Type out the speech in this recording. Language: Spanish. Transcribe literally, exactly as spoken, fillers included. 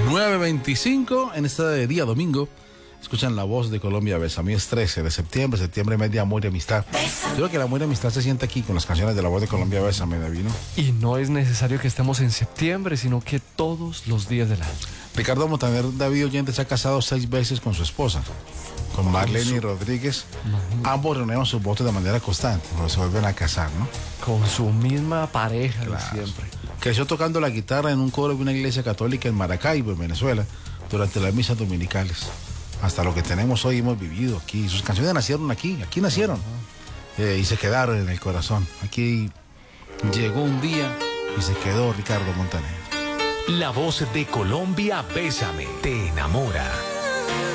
nueve veinticinco en este día domingo. Escuchan La Voz de Colombia Bésame. Es trece de septiembre, septiembre mes de amor y amistad. Yo creo que el amor y amistad se siente aquí con las canciones de La Voz de Colombia Bésame, David, ¿no? Y no es necesario que estemos en septiembre, sino que todos los días del año. Ricardo Montaner, David Oyente, se ha casado seis veces con su esposa, con Marlene Rodríguez. Ambos renuevan sus votos de manera constante, cuando se vuelven a casar, ¿no? Con su misma pareja de Claro. siempre. Creció tocando la guitarra en un coro de una iglesia católica en Maracaibo, en Venezuela, durante las misas dominicales. Hasta lo que tenemos hoy hemos vivido aquí. Sus canciones nacieron aquí, aquí nacieron. Eh, y se quedaron en el corazón. Aquí llegó un día y se quedó Ricardo Montaner. La Voz de Colombia Bésame te enamora.